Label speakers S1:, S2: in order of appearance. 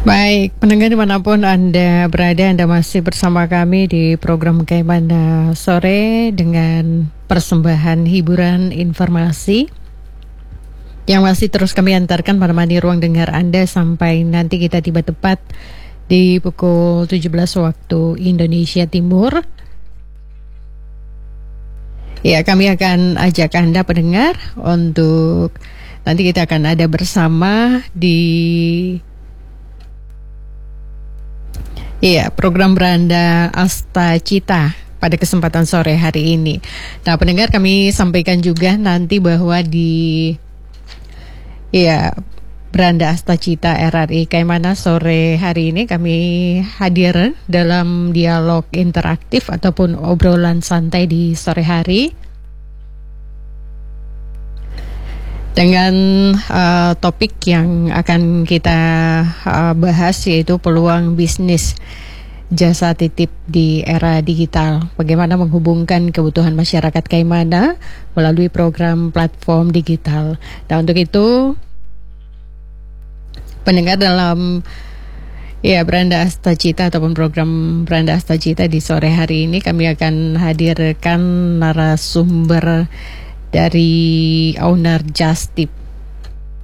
S1: Baik, pendengar dimanapun Anda berada, Anda masih bersama kami di program Kaimana Sore dengan persembahan hiburan informasi yang masih terus kami antarkan menemani ruang dengar Anda sampai nanti kita tiba tepat di pukul 17 waktu Indonesia Timur. Ya, kami akan ajak Anda pendengar untuk nanti kita akan ada bersama di program Beranda Asta Cita pada kesempatan sore hari ini. Nah, pendengar, kami sampaikan juga nanti bahwa di Beranda Asta Cita RRI Kaimana sore hari ini kami hadir dalam dialog interaktif ataupun obrolan santai di sore hari dengan topik yang akan kita bahas, yaitu peluang bisnis jasa titip di era digital. Bagaimana menghubungkan kebutuhan masyarakat Kaimana melalui program platform digital. Nah, untuk itu pendengar dalam Beranda Asta Cita ataupun program Beranda Asta Cita di sore hari ini kami akan hadirkan narasumber dari owner Just Tip.